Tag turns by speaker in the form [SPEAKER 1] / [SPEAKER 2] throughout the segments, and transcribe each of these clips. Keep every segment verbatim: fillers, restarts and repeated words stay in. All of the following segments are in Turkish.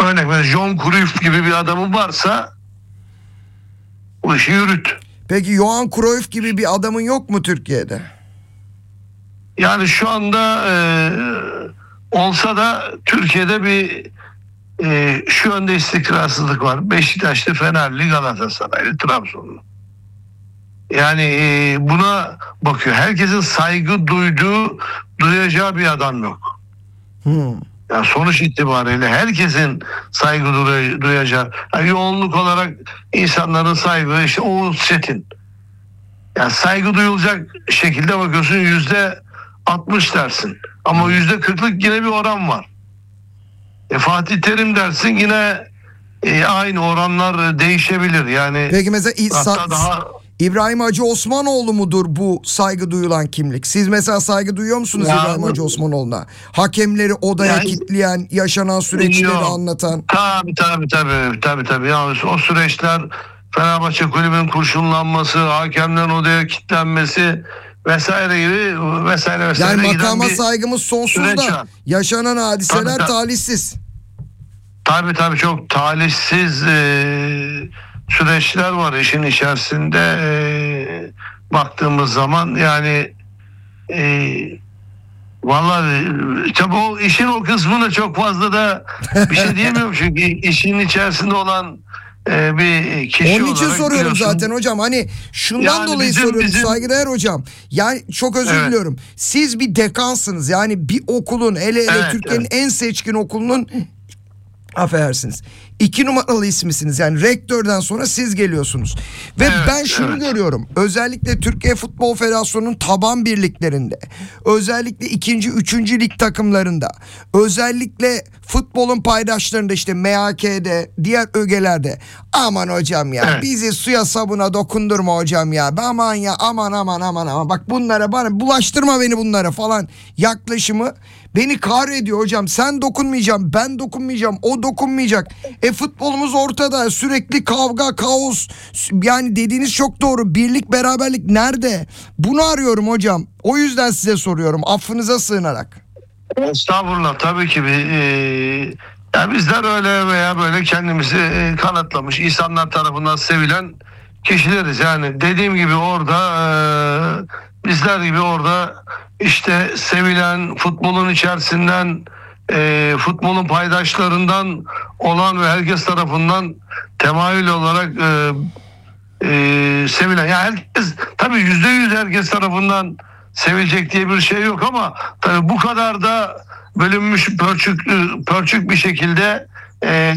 [SPEAKER 1] örnek mesela John Cruyff gibi bir adamın varsa bu işi yürüt.
[SPEAKER 2] Peki Johan Cruyff gibi bir adamın yok mu Türkiye'de?
[SPEAKER 1] Yani şu anda e, olsa da Türkiye'de bir e, şu yönde istikrarsızlık var. Beşiktaşlı, Fenerli, Galatasaraylı, Trabzonlu. Yani e, buna bakıyor. Herkesin saygı duyduğu, duyacağı bir adam yok.
[SPEAKER 2] Hmm.
[SPEAKER 1] Yani sonuç itibariyle herkesin saygı duy- duyacağı. Yani yoğunluk olarak insanların saygı, işte Oğuz Çetin. Yani saygı duyulacak şekilde bakıyorsun yüzde altmış dersin. Ama yüzde kırklık yine bir oran var. E, Fatih Terim dersin yine e, aynı oranlar değişebilir. Yani
[SPEAKER 2] Peki mesela
[SPEAKER 1] hatta daha
[SPEAKER 2] İbrahim Hacı Osmanoğlu mudur bu saygı duyulan kimlik? Siz mesela saygı duyuyor musunuz
[SPEAKER 1] ya,
[SPEAKER 2] İbrahim Hacı Osmanoğlu'na? Hakemleri odaya yani, kilitleyen, yaşanan süreçleri yok, anlatan.
[SPEAKER 1] Tabii tabii tabii tabii tabii. Yani o süreçler, Fenerbahçe kulübünün kurşunlanması, hakemlerin odaya kilitlenmesi vesaire gibi vesaire vesaire.
[SPEAKER 2] Yani makama saygımız sonsuz da yaşanan hadiseler tabii, tabii. talihsiz.
[SPEAKER 1] Tabii tabii çok talihsiz e, süreçler var işin içerisinde e, baktığımız zaman yani e, vallahi tabii o işin o kısmına çok fazla da bir şey diyemiyorum çünkü işin içerisinde olan e, bir kişi olarak.
[SPEAKER 2] Onun için soruyorum zaten hocam, hani şundan yani dolayı bizim, soruyorum bizim... saygıdeğer hocam. Yani çok özür evet. diliyorum. Siz bir dekansınız yani bir okulun, hele hele evet, Türkiye'nin evet. en seçkin okulunun, affedersiniz, İki numaralı ismisiniz. Yani rektörden sonra siz geliyorsunuz. Ve evet, ben şunu evet. görüyorum. Özellikle Türkiye Futbol Federasyonu'nun taban birliklerinde, özellikle ikinci, üçüncü lig takımlarında, özellikle futbolun paydaşlarında, işte M H K'de, diğer ögelerde, aman hocam ya evet. bizi suya sabuna dokundurma hocam ya. Aman ya aman aman aman aman. Bak bunlara bana bulaştırma beni bunlara falan yaklaşımı beni kahrediyor hocam. Sen dokunmayacağım, ben dokunmayacağım, o dokunmayacak. E futbolumuz ortada, sürekli kavga, kaos. Yani dediğiniz çok doğru. Birlik, beraberlik nerede? Bunu arıyorum hocam. O yüzden size soruyorum. Affınıza sığınarak.
[SPEAKER 1] Estağfurullah, tabii ki. Bir, e, yani bizler öyle veya böyle kendimizi e, kanıtlamış, insanlar tarafından sevilen kişileriz. Yani dediğim gibi orada e, bizler gibi orada işte sevilen, futbolun içerisinden, e, futbolun paydaşlarından olan ve herkes tarafından temayül olarak e, e, sevilen. Yani herkes tabii yüzde yüz herkes tarafından sevilecek diye bir şey yok ama tabii bu kadar da bölünmüş, pörçüklü, pörçük bir şekilde e,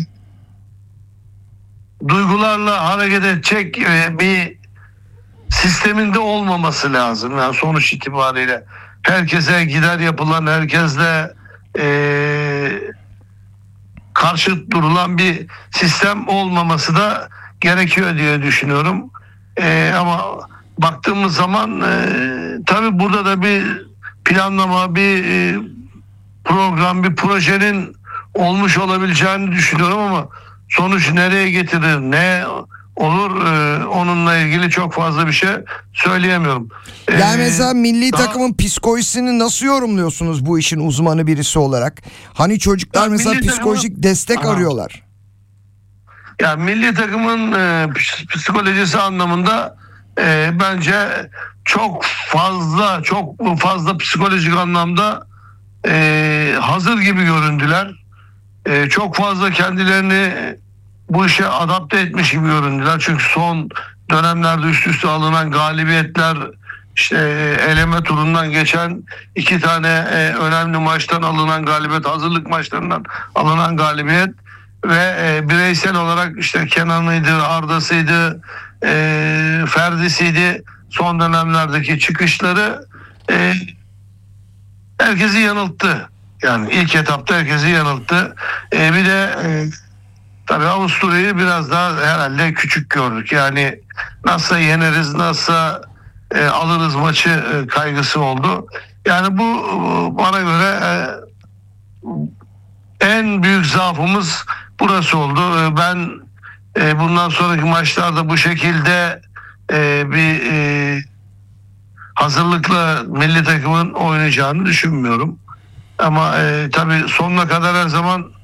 [SPEAKER 1] duygularla hareket edecek e, bir sisteminde olmaması lazım. Yani sonuç itibariyle herkese gider yapılan, herkesle e, karşıt durulan bir sistem olmaması da gerekiyor diye düşünüyorum. E, ama baktığımız zaman e, tabii burada da bir planlama, bir e, program, bir projenin olmuş olabileceğini düşünüyorum ama sonuç nereye getirir, ne olur, e, onunla ilgili çok fazla bir şey söyleyemiyorum.
[SPEAKER 2] Yani ee, mesela milli daha... takımın psikolojisini nasıl yorumluyorsunuz bu işin uzmanı birisi olarak? Hani çocuklar ya mesela psikolojik takımın... destek Aha. arıyorlar.
[SPEAKER 1] Ya milli takımın e, psikolojisi anlamında e, bence çok fazla, çok fazla psikolojik anlamda e, hazır gibi göründüler. E, çok fazla kendilerini bu işe adapte etmiş gibi göründüler. Çünkü son dönemlerde üst üste alınan galibiyetler, işte eleme turundan geçen iki tane e, önemli maçtan alınan galibiyet, hazırlık maçlarından alınan galibiyet ve e, bireysel olarak işte Kenan'ıydı, Arda'sıydı, e, Ferdi'siydi, son dönemlerdeki çıkışları e, herkesi yanılttı. Yani ilk etapta herkesi yanılttı. E, bir de e, tabii Avusturya'yı biraz daha herhalde küçük gördük. Yani nasıl yeneriz, nasıl e, alırız maçı e, kaygısı oldu. Yani bu e, bana göre e, en büyük zaafımız burası oldu. E, ben e, bundan sonraki maçlarda bu şekilde e, bir e, hazırlıkla milli takımın oynayacağını düşünmüyorum. Ama e, tabii sonuna kadar her zaman